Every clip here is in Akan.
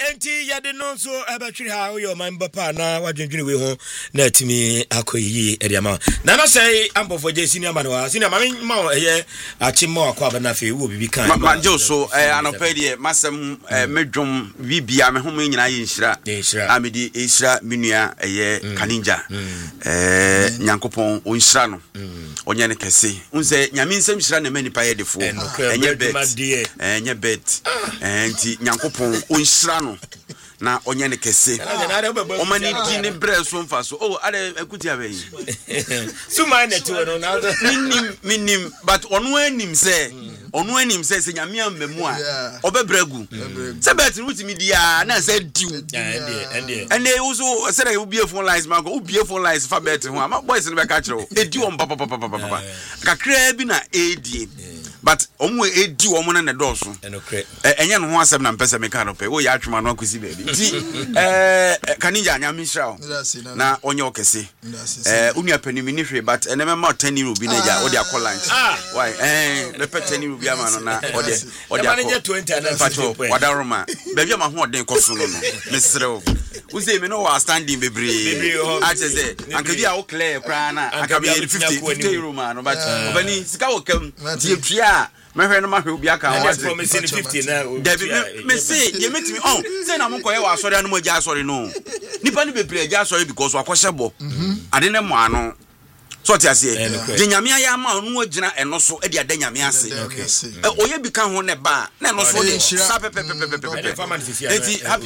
enti yade no so abatwiri ha wo man bapa na wadwendwene we ho na atimi akoyi ediama na na say ambofo je senior man wa senior man ma eye achimma akwa bana fe wo bibi kan ma je so anopedie masem medwom bibia me hom nyina ye nhira amedi ehira menua eye kaninja nyankopon onhira no onye ne kese unse nyame nsem hira na manipa ye defo enye bet enti nyankopon onhira no na onye ne kese omani di ne bre so mfa so ade akuti abeyi suma na to no na minim but onu anim se se nyame amemu a obebregu se bet rutimi dia na se diu ende uso se na ubie phone lines ma ko ubie phone lines fa bet ho ama boys ne be ka kire o edi on papa kakra bi na edi but omo edi omo na doso enye no ho asem na mpese me ka no pe wo ya atwuma no akosi baby ti kaninja nyame hira na onye okese unu apanimi ni hwe but eneme ma 10 rubi na ja odi akọ lunch why le pe 10 rubi ama no na odi akọ 20 na fato wadaroma baby ama ho odin koso no mesrew uze me no wa standing bebre atese ankabi a wo clear kra na ankabi 50 euro man no but obani sika wo kam ti etwa mehwe no mahwe obi aka wa promise 50 na David me say ye metimi say na monkoye wa asori anu mo ja asori no nipa ni bebre ja asori because wa kwhyebo ade ne mo ano so ti ase je nyame aya ma onu agina eno so e de ada nyame ase oye bi kan ho ne ba na eno so de sa pepe eti happy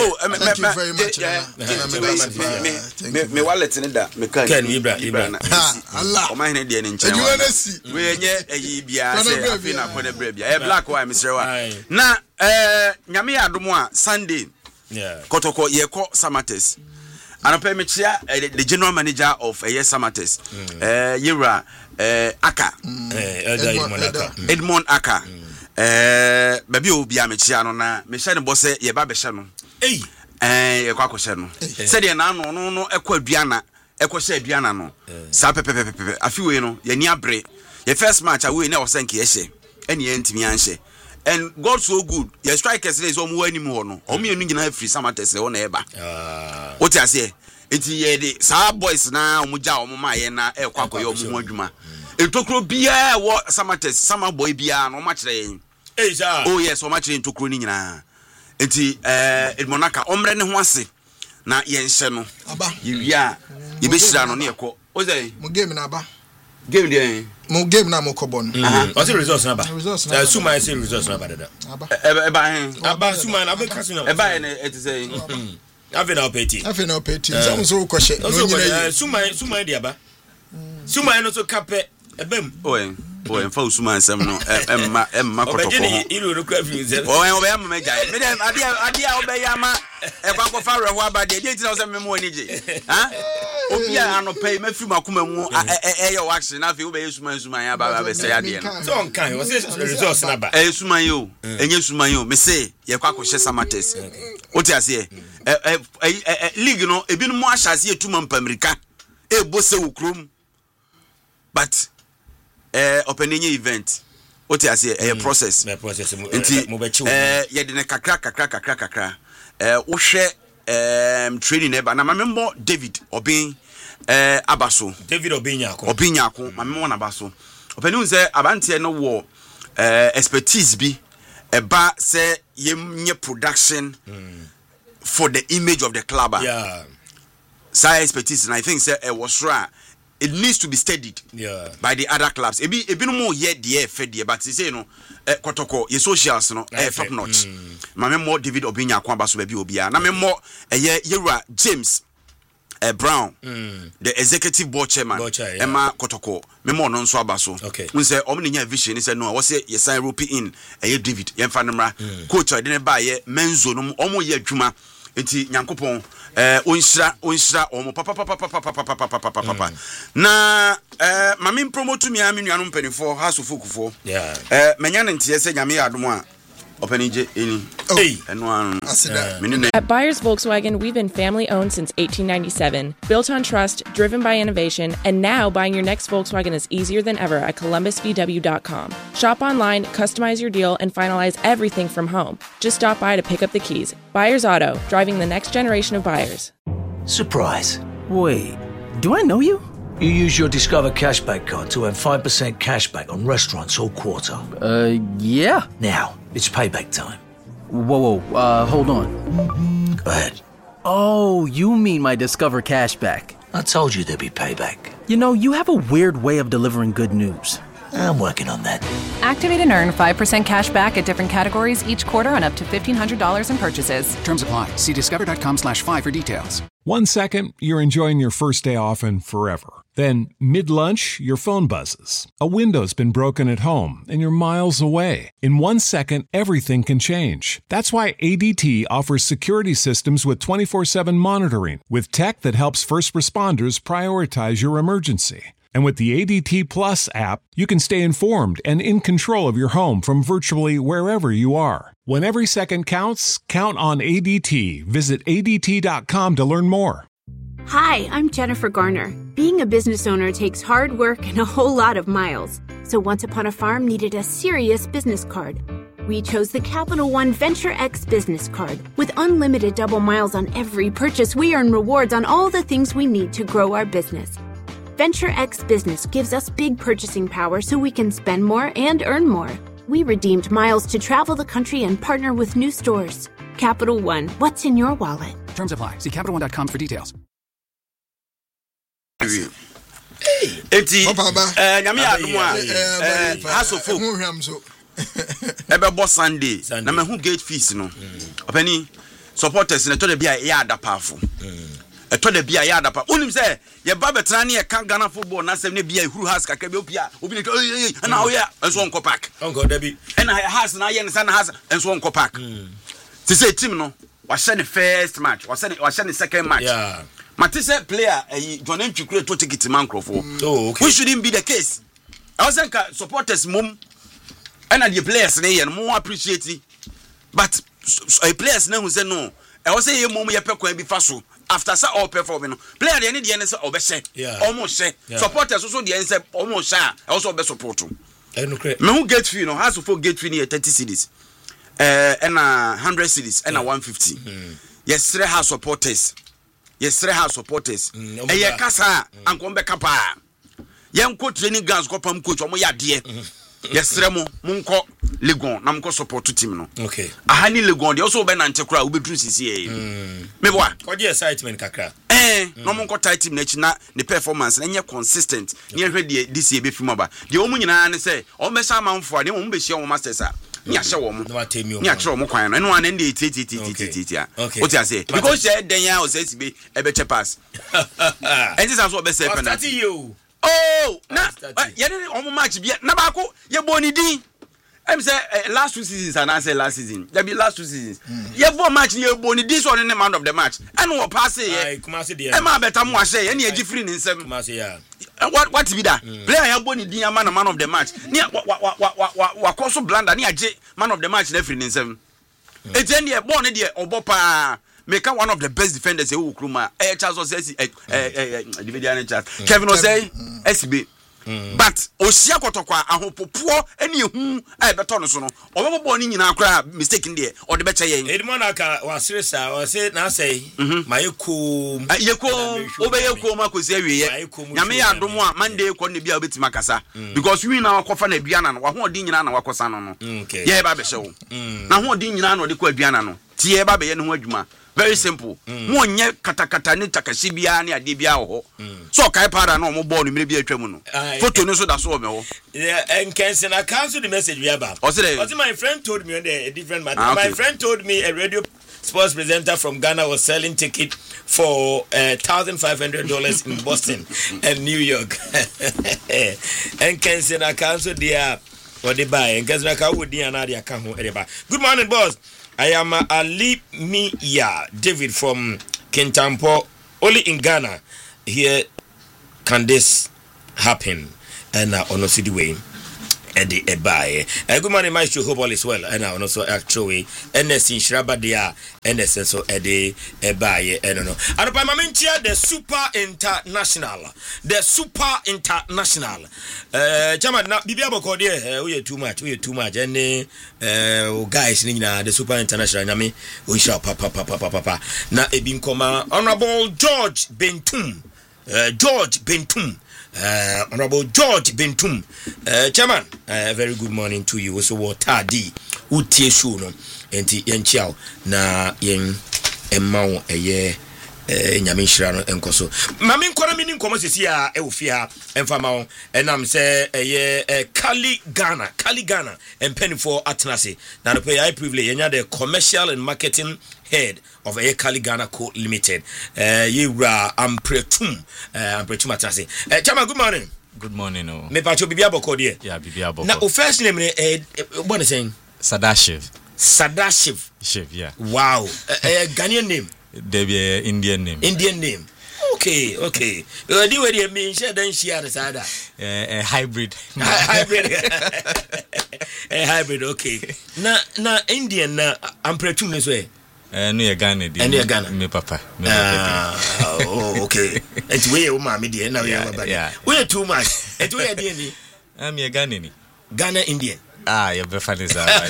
me wallet ne da me kan Ibra Allah o ma hene de ne nchen we enye eyi bia se afi na ko ne bra bia black why misrewa na nyame ya adomo a Sunday kotoko ye ko Samates Anope mechia the general manager of Samates Yera Aka Edmond Aka baby obi amechia no na mechia ne bosse ye ba behye no ye kwa kwhye no said ye na no ekwa aduana ekohye aduana no sa pepe afiwe no ye ni abre ye first match awe na osenke ye hye ene ye ntimi anhye and God so good your strikers is omo anim ho no omo enu nyina free Samates ho na eba what you say enti ye de sa boys na omo ja omo ma ye na ekwakoye omo adwuma etokro bia wo Samates sama boy bia no ma kire yen oh yes o ma kire etokro ni nyina enti Edmonaka omre ne ho ase na ye nhye no aba ye wia ye be hira no na ekọ o say mo game na aba game dey mo game na mo kobon what's the results na ba suma say results na ba dada aba suma na be kaso na eba ne it say Afena opeti some so kwhye no nyina suma dia ba suma no so kape ebem o fa usuma nsem no emma kotoko ho iru no kwa fi o be am meja me dem adia obeya ma ekwa ko fa reho abade dey tina o se memo onije ha obi a anopai mafi makoma mu eyo action na fi obeya suma ya ba be se ade no so on kan o se results na ba suma yo enye suma yo me se ye kwa ko hye Samates o ti ase league no ebi no mo ahase etuma mpamerika bose wukrom but opening event what you say process ye de ne kakra wo hwe training eba na member David Obin abaso David Obinyako member na abaso opening say abante no wo expertise bi eba say ye production for the image of the club say expertise and I think say was right. It needs to be studied by the other clubs. Ebi no more yet the fed but say no kotoko ye socials no top notch. Ma member David Obinya kwamba so baby obia. Na member Yera James Brown the executive board chairman Emma kotoko member no nso abaso. We say omninya vision say no we say ye sign European David ye mfa nemra coach de ne ba ye menzo no omo ye adwuma enti nyankopon onshira omo papa na mami promote mi anu mpanifo haso fokufo menya ne ntie se nyame adom a At Buyers Volkswagen, we've been family-owned since 1897, built on trust, driven by innovation, and now buying your next Volkswagen is easier than ever at ColumbusVW.com. Shop online, customize your deal, and finalize everything from home. Just stop by to pick up the keys. Buyers Auto, driving the next generation of buyers. Surprise. Wait, do I know you? You use your Discover Cashback card to earn 5% cashback on restaurants all quarter. Yeah. Now, it's payback time. Whoa, hold on. Go ahead. Oh, you mean my Discover Cashback. I told you there'd be payback. You know, you have a weird way of delivering good news. I'm working on that. Activate and earn 5% cash back at different categories each quarter on up to $1,500 in purchases. Terms apply. See discover.com/5 for details. 1 second, you're enjoying your first day off and forever. Then, mid-lunch, your phone buzzes. A window's been broken at home and you're miles away. In 1 second, everything can change. That's why ADT offers security systems with 24/7 monitoring, with tech that helps first responders prioritize your emergency. And with the ADT Plus app, you can stay informed and in control of your home from virtually wherever you are. When every second counts, count on ADT. Visit ADT.com to learn more. Hi, I'm Jennifer Garner. Being a business owner takes hard work and a whole lot of miles. So Once Upon a Farm needed a serious business card. We chose the Capital One Venture X business card. With unlimited double miles on every purchase, we earn rewards on all the things we need to grow our business. Venture X Business gives us big purchasing power so we can spend more and earn more. We redeemed miles to travel the country and partner with new stores. Capital One, what's in your wallet? Terms apply. See CapitalOne.com for details. Sunday. Na me hu gate fees no. Opani supporters na to de bia ya da powerful. Eto de bia ya da pa. Unim say ye ba betra ne ye kan Ghana football na sem ne bia huru house kakra bi opia. Obi ne na o ya enso onko park. Onko da bi. Na house na ye ne san house enso onko park. Ti say team no wa share the first match, wa share the second match. Yeah. Matisse player John Nchukure to take it man crofo. Oh, okay. Which shouldn't be the case. I was saying supporters mum and the players they and more appreciate it. But players now who say no. I was saying mum ye pe be faso after say all performing. Player they need the answer obese. Yeah. Almost say. Supporters also the answer almost say also be support. Me who get fee no has to get fee near 30 cedis. And 100 cedis and 150. Yes, 3 house supporters. Yes, 3 house supporters. Ye kasa ankombe kapa. Yenko training grounds ko pam coach omo yade. Yes, remo munko Legon na mko support team no. Okay. Ahani Legon dey also be na ntekura we bedru sisi e. Me boa. Ko dey excitement kakra. No munko tight team na chi na ne performance na nye consistent. Ne hwe dey this year be film ba. Dey omu nyina ne say o me sha manfo ade omu be hia o masters a. Ni ahye wo mo. Ni akere mo kwan no. Eno an dey titi. What you say? Because den ya o say sibe e be che pass. And this is what be say penalty. Oh, na ye dey omo match bia na ba ko ye boni din. I'm say last 2 seasons and I say last season. There be last 2 seasons. Ye bo match ye boni this one in the man of the match. And what pass ye? Kumasi dey. E ma better mo ahye ye na ye free in nsem. Kumasi ya. What be that? Player ya boni din man of the match. Ni wa koso blanda ni age man of the match na free in nsem. E ten ye boni dey obopa. Make one of the best defenders who Kruma. Charles Osei Dividian Charles. Kevin Osei SB. But Osia Kotokwa ahopopo ene ehu e beto no so no. Obebo ni nyina akra mistake there or the better yen. Edmonaka was serious or say na say mayeko yeko obeyeko makosi awiye. Nyame ya adom a Monday ko ne bia obetima kasa because we na akofa na aduana no wa ho odi nyina na wakosa no no. Ye ba be hye wo. Na ho odi nyina na odi ko aduana no. Tie ba be ye no ho adwuma. Very simple. Mo nye katakata ni takasi bia ni ade bia ho. So kai para na mo ball no mere bia atwam no. Photo no so da so me ho. And Kensen I cancel the message we about. What my friend told me on a different matter. My friend told me a radio sports presenter from Ghana was selling ticket for $1,500 in Boston and New York. And Kensen I cancel the what they buy and Kensen I would the account. Good morning, boss. I am Ali Miya David from Kintampo. Only in Ghana here can this happen. And on the way Eddie Ebaye. Good morning, my show hope all is well. And now also actually NS in Shrabadia, NS so Eddie Ebaye. I don't know. And by my mention, the Super International. The Super International. Chairman, now Bibia Bokodia, we are too much. And guys, the Super International. Nami, we shall papa. Now Ebin Koma, Honorable George Bentum. Honorable George Bentum. Chairman, very good morning to you. Also, what Tadi, Utie Shuno, and Yenchao, na Yen Emma, a year, Yamishran and Koso. Mamin Koraminin Comosia, Eufia, and Famao, and I'm say a year, Kali Ghana, and Penny for Atnasi. Now, the pay I privilege, and the commercial and marketing head of a Kali Ghana Co Limited. I'm Pretum Atnasi. Chama, good morning. Good morning. Oh. Me pacho Bibia Boko dear. Yeah, Bibia Boko. Now, first name, what is saying? Sadashiv. Shiv, yeah. Wow. Ghanaian name. They be Indian name. Okay. You do what you mean, then she had a hybrid. A hybrid, okay. Na Indian, I'm Pretum this way. No, Ghana. And you're Ghana. Me papa. Oh, okay. It's way over my media now. Yeah. We're too much. It's way Indian. I'm a Ghanaian. Ghana Indian. You're very funny, right?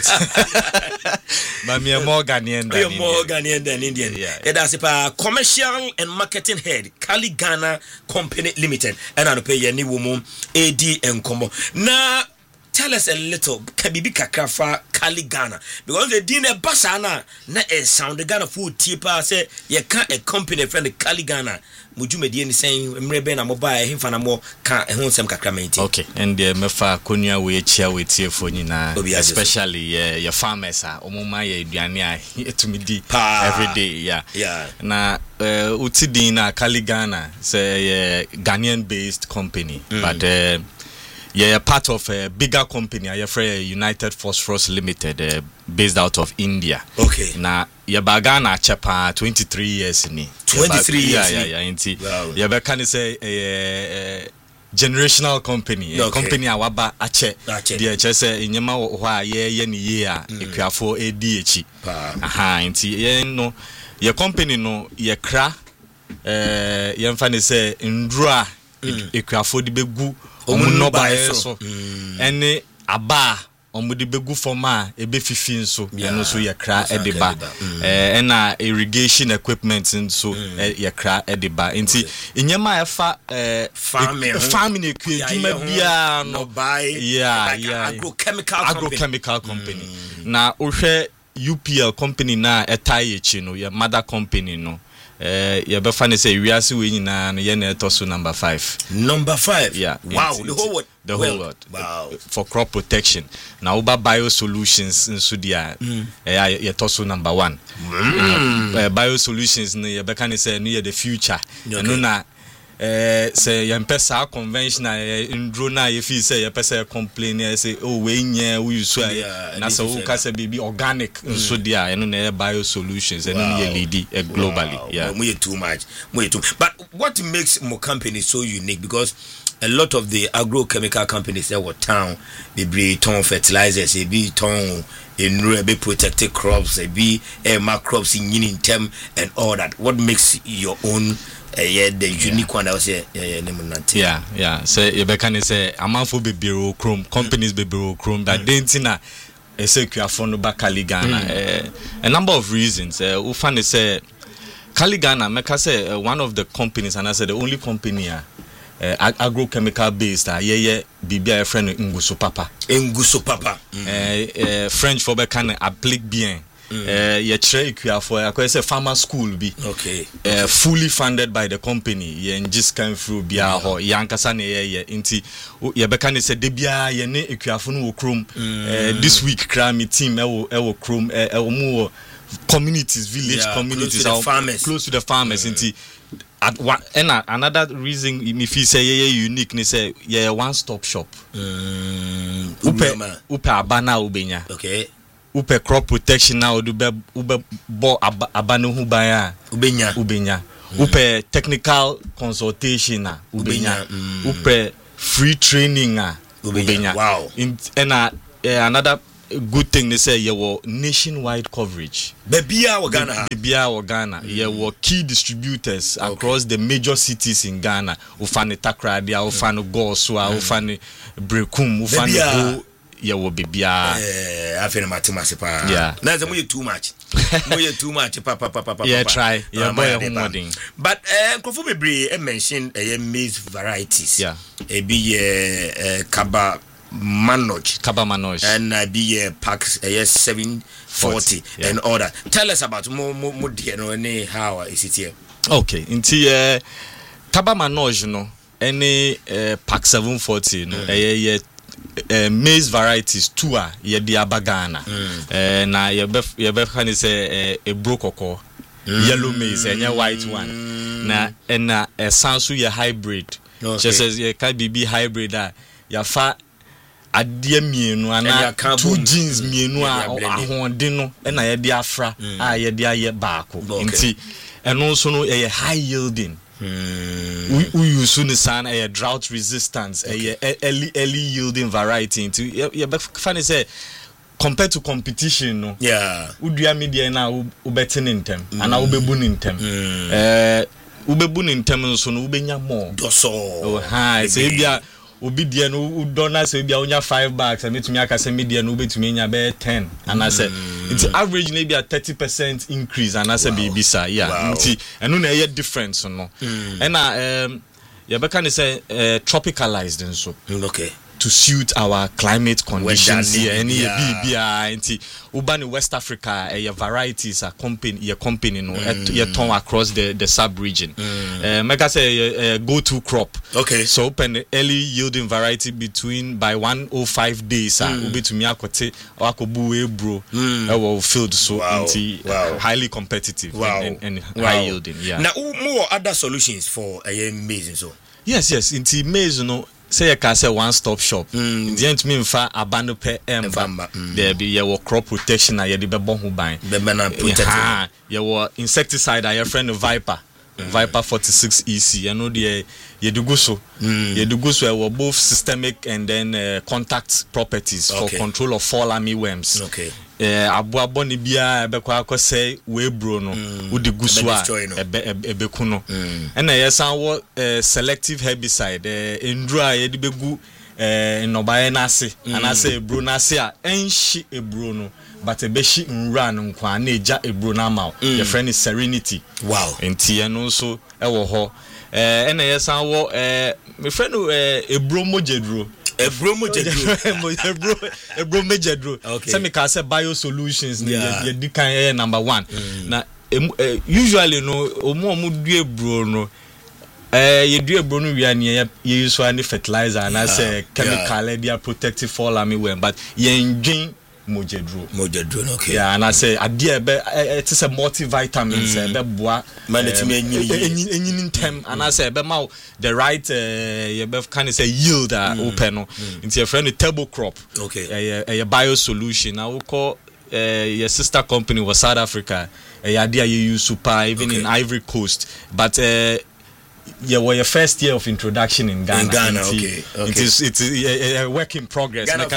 But me more Ghanaian than Indian. More Ghanaian than Indian. Yeah. That's a commercial and marketing head, Kali Ghana Company Limited. And I'll pay any woman AD and combo. Now, tell us a little, Kabibi Kakafa Kali Ghana. Because the dinner Basana, na a sound the Ghana food tipa say, you can't a company friend Kali Ghana. Would you make any saying, Mrebena mobile, him for more can't a some Kakramenti? Okay, and the Mefa Kunya we cheer with you for Nina, especially your farmers are Omuma Diania to me every day, yeah. Na Utidina Kali Ghana, say a Ghanaian based company, but yeah, part of a bigger company, United Phosphorus Limited, based out of India. Okay. Now, Yabagana Chapa 23 years in 23 years. Yeah. Yabakani say a generational company. A company awaba ache. The HS in Yama wa ye equafo ADH. Aha, inti no your company no ye kra yemfani say ndra equafo di begu no buy so any aba omudi begu forma ebe fifin so no so ye kra ediba na irrigation equipment so ye kra ediba nti inyema efa farming equipment bia no buy agrochemical company na ohwe UPL company na etai echi no ye mother company no you be funny say we are seeing na tosu number 5. Number 5. Yeah. Wow, the whole world. The whole world. Wow. For crop protection. Now Uba Biosolutions in Sudia. You tosu number 1. Biosolutions no you be can say near the future. No na say yempesa conventional indrona if you say yempesa complain say oh we use na so ka say be organic so dia eno na biosolutions and no lead globally. Yeah, we too much. But what makes Mo company so unique? Because a lot of the agrochemical companies that were town they bring ton fertilizers, they be ton in be protected crops, they be crops in term and all that. What makes your own the unique one I was here so you can say amanfo be bureau chrome companies be bureau chrome that dentina esekia fono ba Kali Ghana a number of reasons we find say Kali Ghana make say one of the companies and I said the only company agrochemical based bibia friend Nguso Papa French for be can applique bien ye chere for I say farmer school be fully funded by the company ye just came through bia ho yankasa na ye nti ye be can say de bia ye ne ekuafo no okrom this week cram team e krom mu communities village communities close to the farmers nti another reason if you say unique ni say one stop shop upe abana ubenya upe crop protection now ube bo abanu hubaya ubenya upe technical consultation na ubenya upe free training Wow. Another good thing they say you were nationwide coverage. Bebia or Ghana. You were key distributors across the major cities in Ghana. Ufani Takradia, Ufani Goswa, Ufani Brekum, Ufani you will be I feel mathematical. Yeah. That's too much. Too much. Papa. Yeah, try. Yeah, but Kofu mentioned maize varieties. Yeah. Be Kaba Manoj. And be packs 740 and order. Tell us about more how is it here? Okay. Into Kaba Manoj, no, any pack 740, no, maize varieties two are yedi abagana na yebef can say a brokoko yellow maize and white one na sansu ye hybrid just says ye can be hybrid ya fa adie mienu ana two genes mienu ahonde no na yedi afra yedi aye baako nti eno so no ye high yielding we use a drought resistance, a early yielding variety. Into funny say compared to competition, no. Yeah. Udia media now ubetin in them, and I ubebun in them. Ubebun in them so no ubenya more. Doso. Oh hi. Say Obidia no udona say bia onya $5 and metumi aka say media no betumi nya be 10 and I say it's average maybe a 30% increase and I say baby sir yeah nti eno na ye difference no and you be can say tropicalized and so okay to suit our climate conditions here any bibia nti uba ni West Africa varieties are company no ye turn across the sub region make I say go to crop okay so open early yielding variety between by 105 days ubi to me akote akobu ebro e field so nti highly competitive and high yielding now more other solutions for maize so yes nti maize no say you can say one-stop shop. The end me fa abando pe there be your crop protection and you be bon who buy. Your insecticide your friend Viper. Viper 46 EC. You know the you do go so. You do go so were both systemic and then contact properties for control of fall armyworms. Okay. Abuabo ni bia be kwa say we bro no udi guswa ebe kuno and yesan wo selective herbicide endura ye de begu inobaye na ase anase ebro na ase a enhyi ebro no but ebeshi nra no nkwa na eja ebro na ma your friend is Serenity enti ye no so ewo ho and yesan wo me friend ebro mojedro Ebro Mejedro. Okay. Some can say biosolutions. Yeah. Number one. Now, usually no, omo do ebro no. You do ebro no we are near. You use any fertilizer and I say chemical. They are protective fall armyworm, but you engine Mojedro. Okay. Yeah, and I say idea it is a multivitamins. Be boa. In term, and I say be mau the right. You be kind of say yield open. Into your friend a turbo crop. Okay. A biosolution. I will call your sister company was South Africa. A idea you use super even in Ivory Coast, but. Yeah, well, your first year of introduction in Ghana. Okay. It's a work in progress. Ghana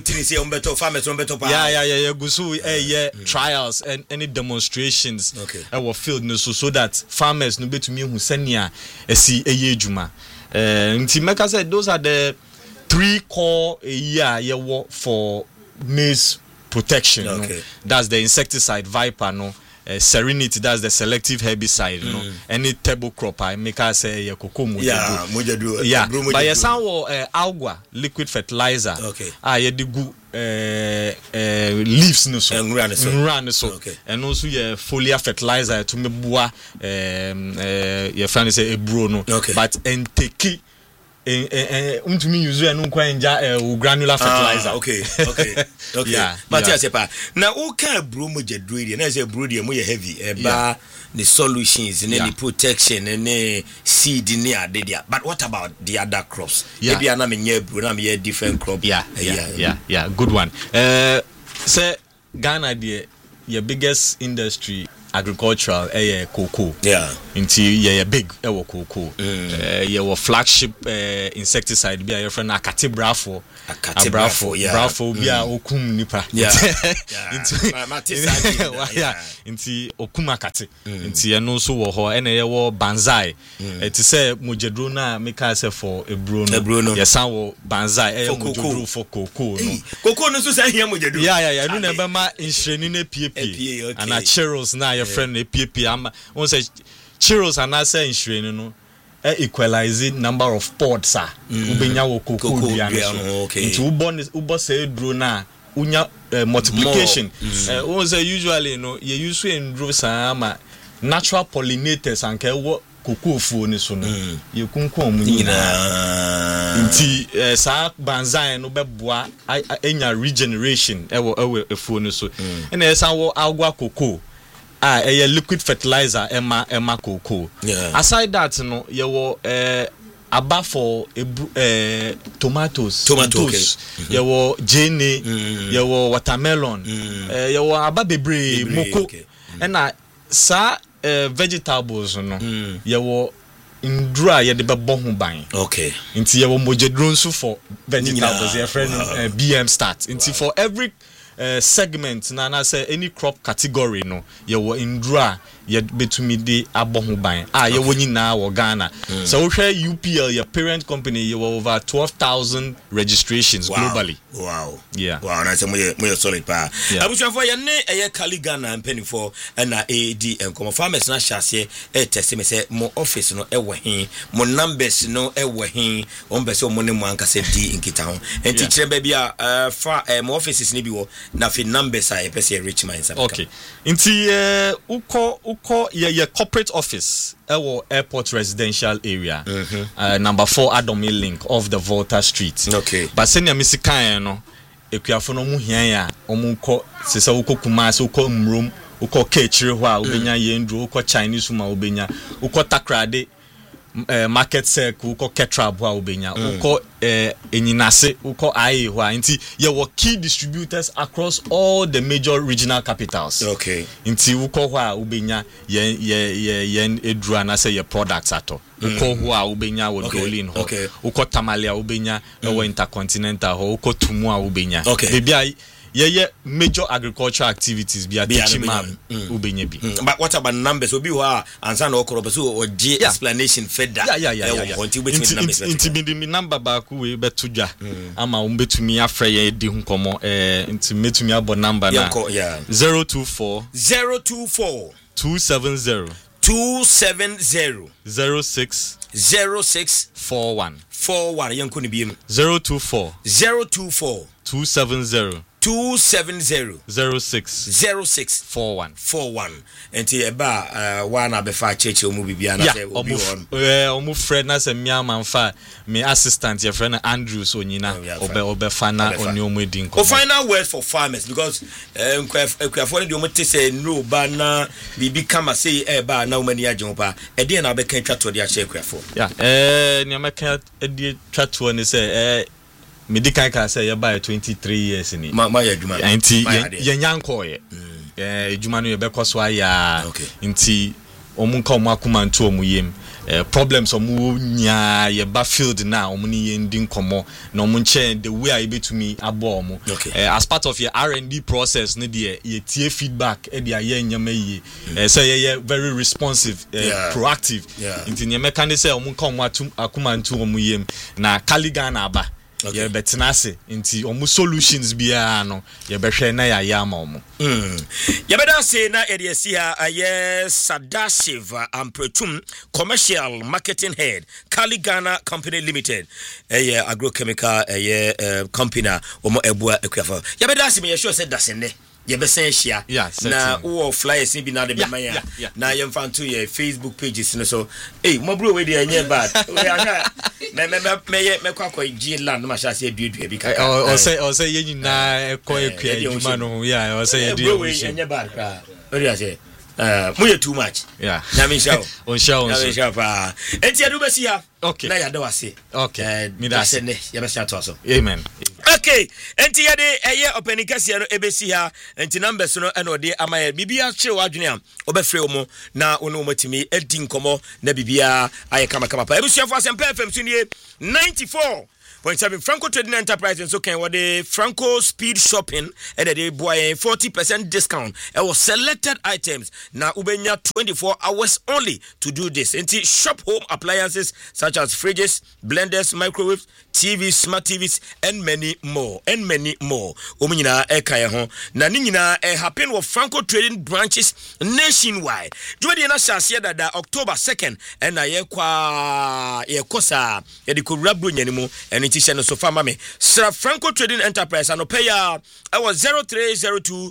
trials and any demonstrations. Our field so that farmers no be to me who senia see a juma. Ntimeka said those are the 3 core year for maize protection. No? That's the insecticide Viper no. Serenity, that's the selective herbicide, you know. Any table crop, I make us say cocoa mojedro. Yeah, but yes, our alga liquid fertilizer. Okay. You do leaves no so and run so. And also your foliar fertilizer to me boa your friend say a bruno. But and take to me use no granular fertilizer. Okay. Yeah. But yes, now who can brew mojedro and as a brew the more heavy the solutions and the protection and the seed in there. But what about the other crops? Maybe I'm a different crop. Yeah. Good one. Say Ghana your biggest industry agricultural cocoa. Yeah. Inti big cocoa. Your flagship insecticide be your friend Akati Brafo. Brafo be okum nipa. Yeah. Inti okum akati. Inti eno so wo ho ene ye wo banzai. It say mojedro na make us for ebro no. Yes wo banzai mojedro for cocoa no. Cocoa no so say here mojedro. Yeah. No na be ma inhreni na PAP. And a churros na your friend na PAP am won say churros and I say inhreni no equalizing number of pods ubenya wo cocoa bia no. Into ubo say dro na unya multiplication. Won say usually you use in dro sama natural pollinators and ke cocoa fu ni so no ye kunkum mu nyina nti sa banzai no beboa enya regeneration ewo efu ni so na esa wo agwa cocoa liquid fertilizer ema cocoa. Aside that no ye wo aba for tomatoes ye wo jene ye wo watermelon ye wo aba bebre moko na sa vegetables no ye wo ndura ye de bebo ho ban. Okay. Nti ye wo mojedro nso for vegetables ye friend BM start. Nti for every segment na say any crop category no ye wo ndura ye betumi de abo ho ban ye wo nyina wo Ghana. So we share UPL your parent company ye wo over 12,000 registrations globally. Wow. Yeah. Wow, na say mo solid pa. Abushafo ye ne eye Kali Ghana mpeni for na AD enkomo farmers na hyase test me say mo office no ewo hin mo numbers no ewo hin on be say mo ne mo anka say di nkita ho enti kire ba bia fa mo offices ni bi wo na fi numbers a pese rich minds. Okay. Nti uko ye corporate office ewo airport residential area. Number 4 Adomi Link off the Volta Street. Okay. But senior misikan no ekuafo no mu hian ya omunko sesa uko Kumasi uko Mrum uko Kechire ho a ubenya yendro uko Chinese ma ubenya uko Takrade market circle uko Ketrab ho a ubenya uko Enyinase uko Ai ho a nti ye were key distributors across all the major regional capitals. Okay. Nti uko ho a ubenya yen edru na say your products ato uko ho a ubenya wo Dolin ho uko Tamale a ubenya wo Intercontinental ho uko Tumu a ubenya bebia ye major agricultural activities bia teaching ubenya bi. But what about numbers obi ho a ansa na okoro be so oje explanation further. Nti bi number ba ku we betudwa ama umbetumi afre ye di hu komo nti metumi abo number na 024 270 06 41 yanko ni biem 024 270 06 41 enti eba wana befa cheche omu bibia na say obi on omu friend na say me amanfa me assistant your friend Andrews onyina obe fana oni omu edin ko final word for farmers because ekuafo de omu te say no ba na bibi kama say eba na omani ajen pa e de na be kan twato de a share ekuafo ni amaka e de twato ni say medical can say about 23 years in it. My adwuma. Enti yenyanko ye. Adwuma no ye be koso aya. Enti omunka omakuma ntu omuyem. Problems omu nya ye ba field na omu ni yendi nkomo na omu nche the way I be to me abo omu. As part of your R&D process ne de ye tie feedback e de aye nyama yi. So ye very responsive, proactive. Enti nyama kan say omunka akuma ntu omuyem na Kali Ghana aba. Ye betinase nti omu solutions bia no ye behwe na ya yama omu ye beda say na edesi ha aye Sadashiv Ampretum commercial marketing head Kali Ghana Company Limited agrochemical company omo ebua ekuafa ye beda say me sure say dasene ye besen hia na wo flyers ni bi na de be man ya na ye mfa nto ye Facebook pages no so mo bro we dey enye bad we anga me kwakọ gi land ma sha se duedue bi kaka o say ye nyina ekọ ekua ejuma no o say ye bro we enye bad kra o ria say Muye too much. Yeah. Nami show. On show. Nami show pa. Enti adu besi ha. Okay. Na ya do ase. Okay. Me da se ne. Ya be to aso. Amen. Okay. Enti ya de eye openikasi no ebesi ha. Enti numbers no e no de amaye bibia che wadwene am. Obefre omo na ono matimi edi nkomo na bibia aye kama pa. Ebusuafo Asempa FM sunie 94.7 Franco Trading Enterprise and so can what the Franco Speed Shopping and they boy 40% discount. It was selected items. Now ubenya 24 hours only to do this. And shop home appliances such as fridges, blenders, microwaves, TVs, smart TVs, and many more. Omina ekaya ho. Na ningina happen with Franco Trading branches nationwide. Jodi na share that October 2nd and na ye kosa ye di kurabru nyanimo and it is no so far mame. Sir Franco Trading Enterprise and pay I was 0302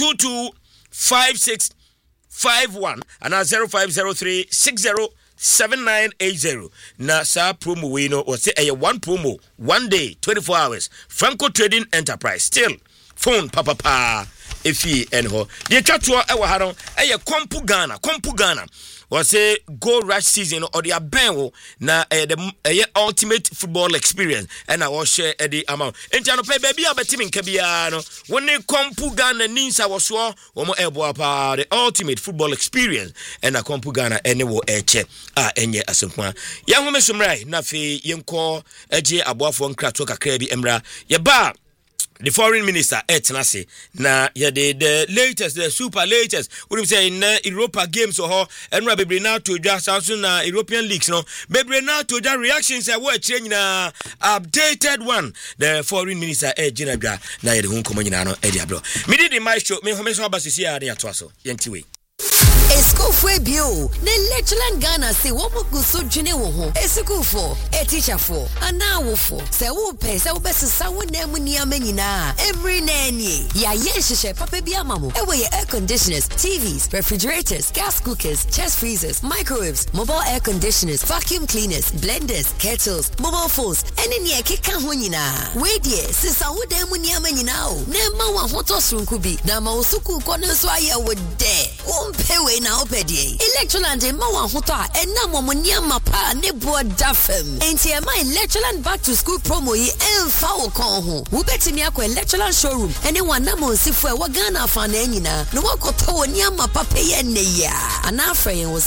225651 and 0503 607980. Na sa promo we no or say a one promo 1 day 24 hours Franco Trading Enterprise still phone papa efi enho de twatwa e wa ha no e kompu Ghana was say go rush season or the abenwo na the ultimate football experience and I was share the amount enti no pay baby abetimi nka bia no woni kompu Ghana ninsa wo so wo mo ebo pa the ultimate football experience and a kompu Ghana ene wo eche enye asempa ya home somrai na fe yenko eje aboafo nkrato kakra bi emra ye ba the foreign minister etnase na ya the latest the super latest we say in Europa games or and bebre na to just na European leagues no bebre na to just reactions we change na updated one the foreign minister Ginabra na ye hu nkomo nyina no e dia bro me did the maestro me ho me so abasisi ya na to aso yentiwe Escofwe bio, ne Lectureland Ghana se womo guso dwene wo ho. Escofo, teacher for, ana wo for. Se wo pe, se wo besesa wo na mu niam nyina. Every nanny. Ya yenhye papa bia mamo. Ewe ye air conditioners, TVs, refrigerators, gas cookers, chest freezers, microwaves, mobile air conditioners, vacuum cleaners, blenders, kettles, mobile phones. Ene ne keka ho nyina. We die, sesa wo da mu niam nyina o. Na ma wa hoto sunku bi. Na ma osuku kono so aye wo de. Wo mpewe na opedi Electroland ma wa hoto a ena momonia mapa ne bo dafem enti e ma Electroland back to school promo yi emfa wo kon ho wo betimi akọ Electroland showroom ene wana mo sifo e wa Ghana fa na anyina no wakoto woni amapa peye ne ya ana afren wo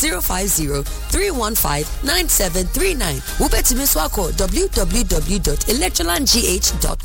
050-315-9739 wo betimi so akọ www.electrolandgh.com